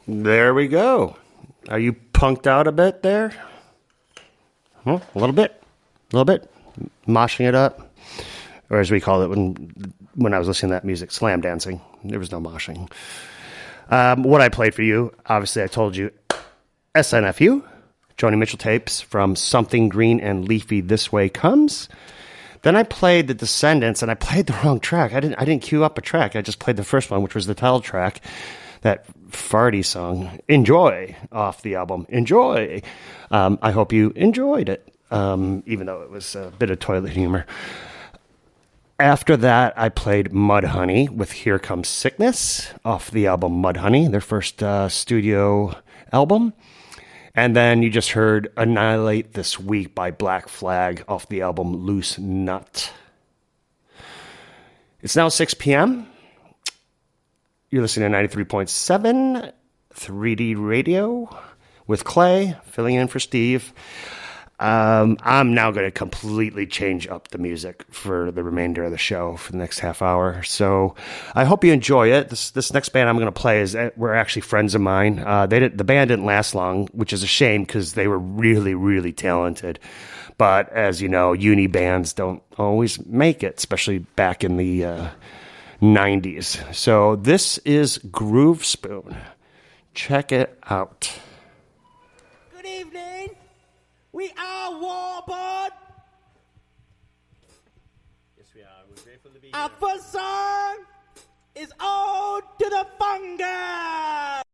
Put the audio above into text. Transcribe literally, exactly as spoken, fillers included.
There we go. Are you punked out a bit there? Huh? A little bit. A little bit. Moshing it up. Or as we call it when when I was listening to that music, slam dancing. There was no moshing. Um, what I played for you, obviously I told you, S N F U, Joni Mitchell tapes from Something Green and Leafy, This Way Comes. Then I played The Descendants, and I played the wrong track. I didn't I didn't queue up a track. I just played the first one, which was the title track, that farty song, Enjoy, off the album Enjoy. Um, I hope you enjoyed it, um, even though it was a bit of toilet humor. After that, I played Mudhoney with Here Comes Sickness off the album Mudhoney, their first uh, studio album. And then you just heard Annihilate This Week by Black Flag off the album Loose Nut. It's now six p.m. You're listening to ninety-three point seven three D Radio with Clay, filling in for Steve. Um, I'm now going to completely change up the music for the remainder of the show for the next half hour. So I hope you enjoy it. This this next band I'm going to play is were actually friends of mine. Uh, they did, the band didn't last long, which is a shame because they were really, really talented. But as you know, uni bands don't always make it, especially back in the uh, nineties. So this is Groove Spoon. Check it out. Good evening. We are Warbird. Yes, we are. We're grateful to be here. Our first song is Ode to the Fungus.